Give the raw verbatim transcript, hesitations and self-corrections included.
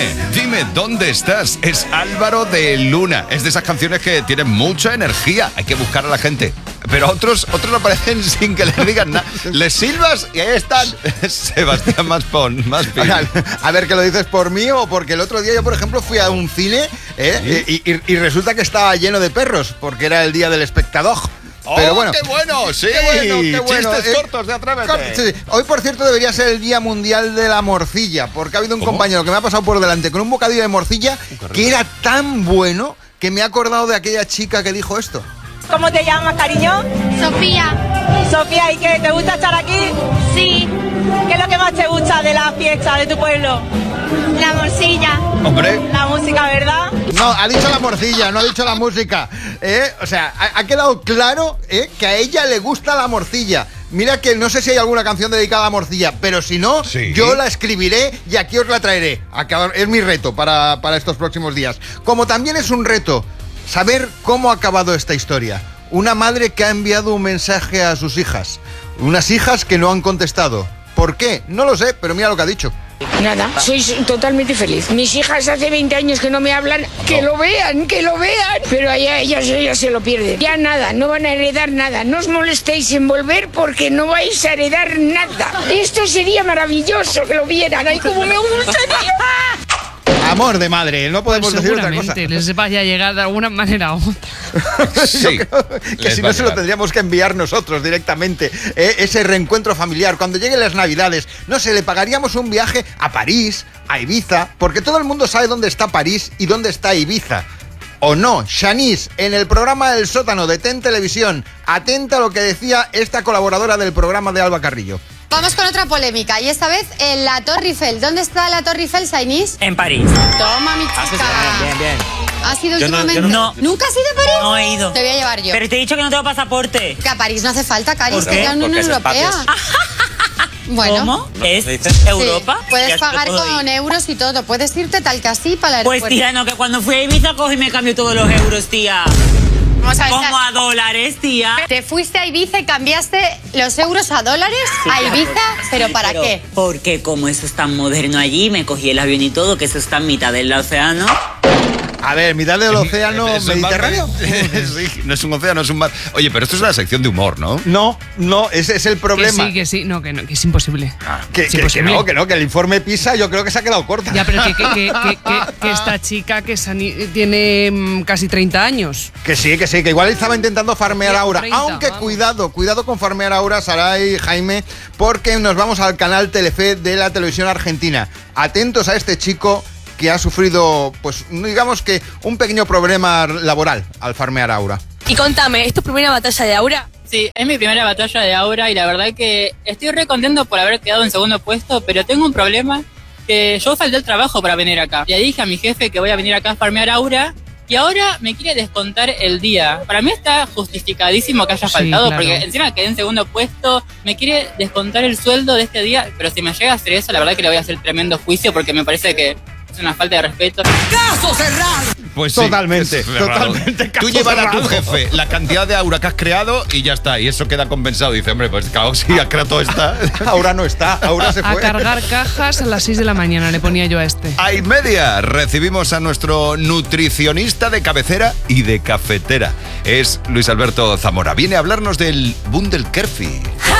Dime, dime, ¿dónde estás? Es Álvaro de Luna. Es de esas canciones que tienen mucha energía. Hay que buscar a la gente. Pero otros, otros aparecen sin que les digan nada. Les silbas y ahí están. Sebastián Maspón, más pin. A ver, ¿que lo dices por mí o porque el otro día yo, por ejemplo, fui a un cine ¿eh? ¿Sí? y, y, y resulta que estaba lleno de perros porque era el día del espectador. ¡Oh, pero bueno, qué bueno! Sí, qué bueno, qué bueno. Chistes eh, cortos de Atrévete. Sí, sí. Hoy, por cierto, debería ser el Día Mundial de la Morcilla, porque ha habido un ¿Cómo? compañero que me ha pasado por delante con un bocadillo de morcilla que era tan bueno que me ha acordado de aquella chica que dijo esto. ¿Cómo te llamas, cariño? Sofía. Sofía, ¿y qué? ¿Te gusta estar aquí? Sí. ¿Qué es lo que más te gusta de la fiesta de tu pueblo? La morcilla. Hombre. La música, ¿verdad? No, ha dicho la morcilla, no ha dicho la música. ¿eh? O sea, ha, ha quedado claro ¿eh? que a ella le gusta la morcilla. Mira que no sé si hay alguna canción dedicada a la morcilla, pero si no, sí. yo la escribiré y aquí os la traeré. Es mi reto para, para estos próximos días. Como también es un reto saber cómo ha acabado esta historia. Una madre que ha enviado un mensaje a sus hijas. Unas hijas que no han contestado. ¿Por qué? No lo sé, pero mira lo que ha dicho. Nada, soy totalmente feliz. Mis hijas hace veinte años que no me hablan, que lo vean, que lo vean. Pero allá ellas, ellas se lo pierden. Ya nada, no van a heredar nada. No os molestéis en volver porque no vais a heredar nada. Esto sería maravilloso que lo vieran. ¡Ay, cómo me gustaría! Amor de madre, no podemos pues decir otra cosa. seguramente les vaya a llegar de alguna manera u otra. Sí, que si no se lo tendríamos que enviar nosotros directamente, ¿eh? Ese reencuentro familiar. Cuando lleguen las Navidades, no sé, le pagaríamos un viaje a París, a Ibiza, porque todo el mundo sabe dónde está París y dónde está Ibiza. ¿O no? Shanice, en el programa El Sótano de Ten Televisión, atenta a lo que decía esta colaboradora del programa de Alba Carrillo. Vamos con otra polémica, y esta vez en la Torre Eiffel. ¿Dónde está la Torre Eiffel, Shanice? En París. Toma, mi chica. Bien, bien. ¿Has ido Yo no- últimamente? yo no- ¿Nunca has ido a París? No he ido. Te voy a llevar yo. Pero te he dicho que no tengo pasaporte. Que a París no hace falta, Cari, ¿Por es que qué? es la Unión Porque es Europea. espacio. Bueno. ¿Cómo? ¿Es Sí. Europa? Puedes Ya pagar puedo ir. con euros y todo. Puedes irte tal que así para el Pues aeropuerto. tía, no, que cuando fui a Ibiza cogí y me cambió todos los euros, tía. Vamos a ver, Como a dólares, tía. ¿Te fuiste a Ibiza y cambiaste los euros a dólares? ¿A Ibiza? ¿Pero para Pero, qué? Porque como eso es tan moderno allí, me cogí el avión y todo, que eso está en mitad del océano. A ver, mitad del océano ¿Eso es mar- Mediterráneo. Sí, no es un océano, es un mar. Oye, pero esto es una sección de humor, ¿no? No, no, ese es el Que problema. sí, que sí, no, que no, que es imposible. Que, Es que- que imposible. no, que no, que el informe PISA yo creo que se ha quedado corta. Ya, pero que, que, que, que, que- que esta chica que sani- tiene mm, casi treinta años. Que sí, que sí, que igual estaba intentando farmear ahora. treinta, Aunque vamos. cuidado, cuidado con farmear ahora, Saray, Jaime, porque nos vamos al canal Telefe de la televisión argentina. Atentos a este chico que ha sufrido, pues digamos que un pequeño problema laboral al farmear a Aura. Y contame, ¿es tu primera batalla de Aura? Sí, es mi primera batalla de Aura y la verdad que estoy re contento por haber quedado en segundo puesto, pero tengo un problema que yo falté el trabajo para venir acá. Le dije a mi jefe que voy a venir acá a farmear Aura y ahora me quiere descontar el día. Para mí está justificadísimo que haya Sí, faltado claro. porque encima quedé en segundo puesto, me quiere descontar el sueldo de este día, pero si me llega a hacer eso, la verdad que le voy a hacer tremendo juicio porque me parece que es una falta de respeto. ¡Caso cerrado! Pues sí, Totalmente, es cerrado. totalmente, Tú caso llevas a tu cerrado. jefe la cantidad de aura que has creado y ya está. Y eso queda compensado. Dice, hombre, pues claro, si has creado todo esta. Aura no está, Aura se A fue. cargar cajas a las seis de la mañana le ponía yo a este. A y media recibimos a nuestro nutricionista de cabecera y de cafetera. Es Luis Alberto Zamora. Viene a hablarnos del Bundelkerfi.